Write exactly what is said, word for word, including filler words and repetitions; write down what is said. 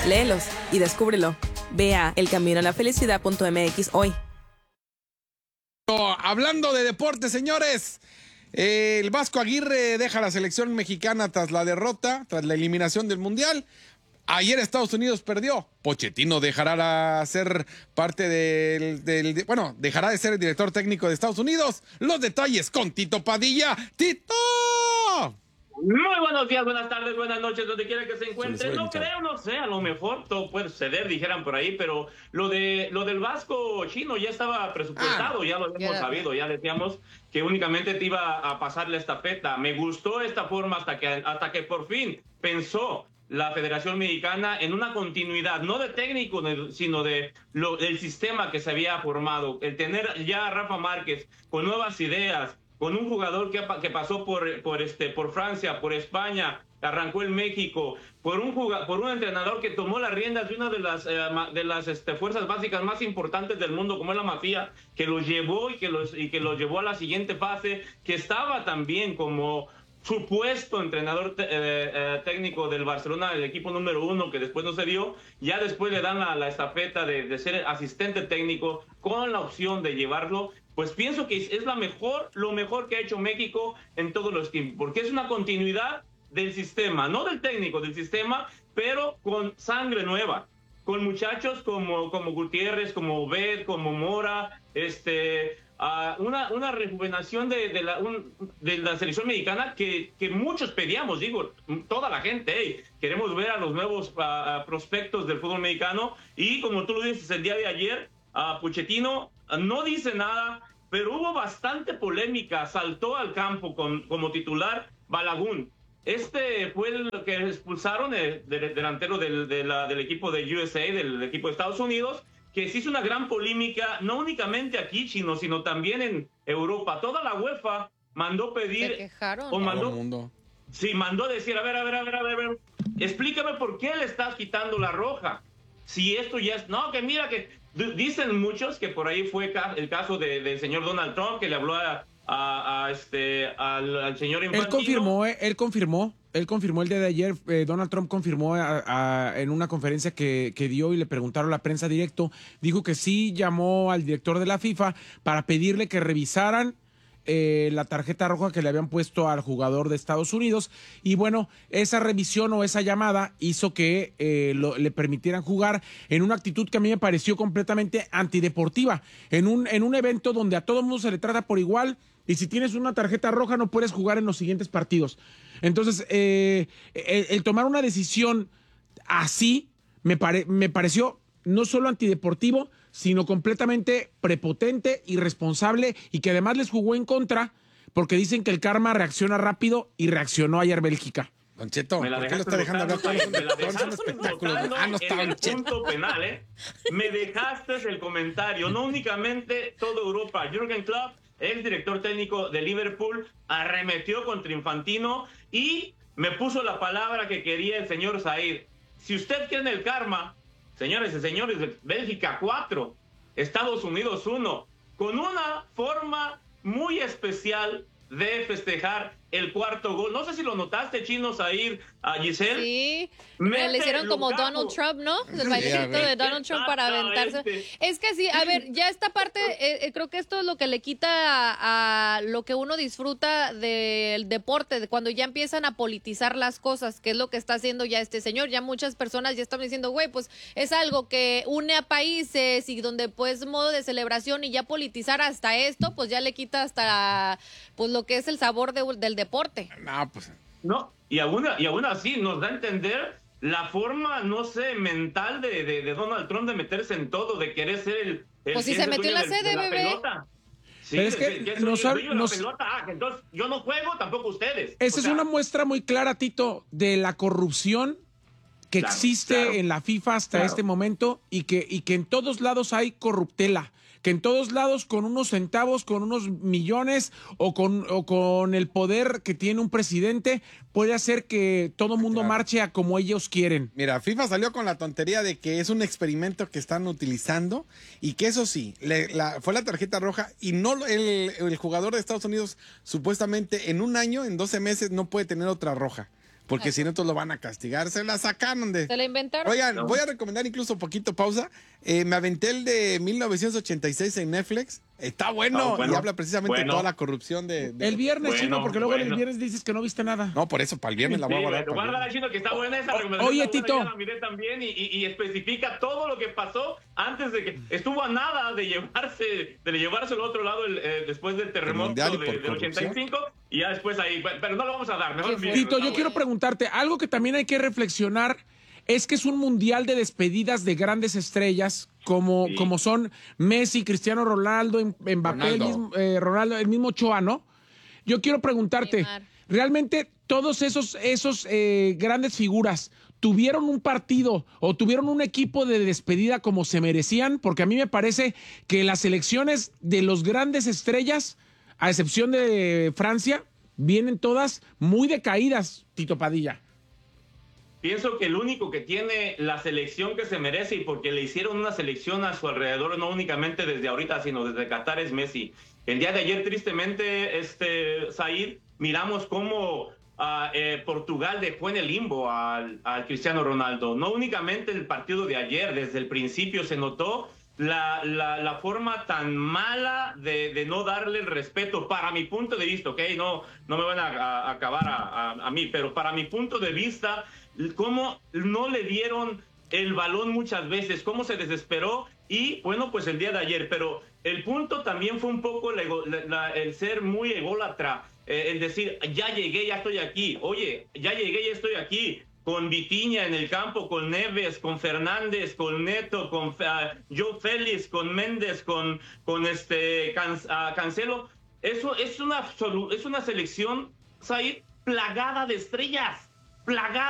Léelos y descúbrelo. Ve a el camino a la felicidad punto m x hoy. Hablando de deporte, señores, eh, el Vasco Aguirre deja la selección mexicana tras la derrota, tras la eliminación del Mundial. Ayer Estados Unidos perdió. Pochettino dejará de ser parte del, del de, bueno, dejará de ser el director técnico de Estados Unidos. Los detalles con Tito Padilla. ¡Tito! Muy buenos días, buenas tardes, buenas noches, donde quiera que se encuentre. Sí, no creo, no sé, a lo mejor todo puede suceder, dijeran por ahí, pero lo de lo del Vasco chino ya estaba presupuestado, ah, ya lo habíamos sabido, ya decíamos que únicamente te iba a pasar la estafeta. Me gustó esta forma hasta que, hasta que por fin pensó la Federación Mexicana en una continuidad, no de técnico, sino de lo, del sistema que se había formado. El tener ya a Rafa Márquez con nuevas ideas, con un jugador que, que pasó por, por, este, por Francia, por España, arrancó en México, por un, jugador, por un entrenador que tomó las riendas de una de las, eh, de las este, fuerzas básicas más importantes del mundo, como es la Mafia, que los llevó y que los, y que los llevó a la siguiente fase, que estaba también como supuesto entrenador eh, eh, técnico del Barcelona, el equipo número uno, que después no se dio. Ya después le dan la, la estafeta de, de ser asistente técnico con la opción de llevarlo. Pues pienso que es la mejor, lo mejor que ha hecho México en todos los tiempos, porque es una continuidad del sistema, no del técnico, del sistema, pero con sangre nueva, con muchachos como, como Gutiérrez, como Obed, como Mora, este, uh, una, una rejuvenación de, de, la, un, de la selección mexicana que, que muchos pedíamos, digo, toda la gente, hey, queremos ver a los nuevos uh, prospectos del fútbol mexicano, y como tú lo dices el día de ayer, uh, Pochettino uh, no dice nada, pero hubo bastante polémica, saltó al campo con, como titular Balagun. Este fue el que expulsaron, el, el delantero del, de la, del equipo de U S A, del, del equipo de Estados Unidos, que se hizo una gran polémica, no únicamente aquí, sino, sino también en Europa. Toda la UEFA mandó pedir... ¿Se quejaron? O mandó, Todo el mundo. Sí, mandó decir, a ver, a ver, a ver, a ver, a ver, explícame por qué le estás quitando la roja. Si esto ya es... No, que mira que... Dicen muchos que por ahí fue el caso de, del señor Donald Trump, que le habló a... A, a este al, al señor Infantino. Él confirmó, eh, él confirmó, él confirmó el día de ayer, eh, Donald Trump confirmó a, a, en una conferencia que, que dio y le preguntaron a la prensa directo, dijo que sí llamó al director de la FIFA para pedirle que revisaran eh, la tarjeta roja que le habían puesto al jugador de Estados Unidos, y bueno, esa revisión o esa llamada hizo que eh, lo, le permitieran jugar en una actitud que a mí me pareció completamente antideportiva, en un, en un evento donde a todo mundo se le trata por igual. Y si tienes una tarjeta roja no puedes jugar en los siguientes partidos. Entonces, eh, el, el tomar una decisión así me, pare, me pareció no solo antideportivo, sino completamente prepotente, irresponsable, y que además les jugó en contra, porque dicen que el karma reacciona rápido y reaccionó ayer Bélgica. Don Cheto, ¿por qué lo está dejando hablar? Todos son, son espectáculos. Ah, no estaba en el punto penal, ¿eh? Me dejaste el comentario. No únicamente toda Europa. Jürgen Klopp, ex director técnico de Liverpool, arremetió contra Infantino y me puso la palabra que quería el señor Said. Si usted quiere el karma, señores y señores, Bélgica cuatro, Estados Unidos uno, con una forma muy especial de festejar el cuarto gol. No sé si lo notaste, Chino, Said, a Giselle. Sí, pero le hicieron como Lukaku. Donald Trump, ¿no? El bailecito de Donald Trump para aventarse. Es que sí, a ver, ya esta parte, eh, creo que esto es lo que le quita a, a lo que uno disfruta del deporte, de cuando ya empiezan a politizar las cosas, que es lo que está haciendo ya este señor. Ya muchas personas ya están diciendo, güey, pues es algo que une a países y donde pues modo de celebración, y ya politizar hasta esto, pues ya le quita hasta pues lo que es el sabor de, del deporte. No, pues... No, y aún, y aún así nos da a entender la forma, no sé, mental de, de, de Donald Trump de meterse en todo, de querer ser el... el pues si se metió en la sede, bebé. Pelota. Sí, pero es que que nos, soy el dueño nos, de la pelota. Ah, entonces yo no juego, tampoco ustedes. Esa o es sea, una muestra muy clara, Tito, de la corrupción que claro, existe claro. en la FIFA hasta Claro. este momento, y que, y que en todos lados hay corruptela, que en todos lados con unos centavos, con unos millones o con, o con el poder que tiene un presidente puede hacer que todo mundo claro. marche a como ellos quieren. Mira, FIFA salió con la tontería de que es un experimento que están utilizando y que eso sí, le, la, fue la tarjeta roja y no el, el jugador de Estados Unidos supuestamente en un año, en doce meses, no puede tener otra roja. porque si no, todos lo van a castigar. Se la sacaron de... Se la inventaron. Oigan, No. voy a recomendar incluso poquito pausa. Eh, me aventé el de mil novecientos ochenta y seis en Netflix. Está bueno, Oh, bueno. y habla precisamente de Bueno. toda la corrupción de... de- El viernes, Bueno, Chino, porque luego bueno. el viernes dices que no viste nada. No, por eso, para el viernes la voy a Sí, guardar. para el guárdala, viernes. Chino, que está buena esa recomendación. Oye, está buena, Tito. ya la miré también y, y- y especifica todo lo que pasó antes de que estuvo a nada de llevarse de llevarse al otro lado el, eh, después del terremoto Mundial y de- por del ochenta y cinco y ya después ahí, pero no lo vamos a dar, mejor Sí, bien, Tito, está yo quiero bueno. preguntarte, algo que también hay que reflexionar es que es un mundial de despedidas de grandes estrellas como, Sí. como son Messi, Cristiano Ronaldo, Em- Mbappé, el Ronaldo. mismo, eh, Ronaldo, el mismo Ochoa, ¿no? Yo quiero preguntarte, Neymar. ¿realmente todos esos, esos eh, grandes figuras tuvieron un partido o tuvieron un equipo de despedida como se merecían? Porque a mí me parece que las selecciones de los grandes estrellas, a excepción de Francia, vienen todas muy decaídas, Tito Padilla. Pienso que el único que tiene la selección que se merece y porque le hicieron una selección a su alrededor, no únicamente desde ahorita, sino desde Qatar, es Messi. El día de ayer, tristemente, este, Said, miramos cómo ah, eh, Portugal dejó en el limbo al, al Cristiano Ronaldo. No únicamente el partido de ayer, desde el principio se notó la, la, la forma tan mala de, de no darle el respeto, para mi punto de vista, ¿ok? No, no me van a, a acabar a, a, a mí, pero para mi punto de vista, cómo no le dieron el balón muchas veces, cómo se desesperó y bueno, pues el día de ayer, pero el punto también fue un poco la ego, la, la, el ser muy ególatra, eh, el decir, ya llegué, ya estoy aquí, oye, ya llegué, ya estoy aquí, con Vitinha en el campo, con Neves, con Fernández, con Neto, con uh, Joe Félix, con Méndez, con, con este Can, uh, Cancelo, eso es una, es una selección, Said, plagada de estrellas, plagada.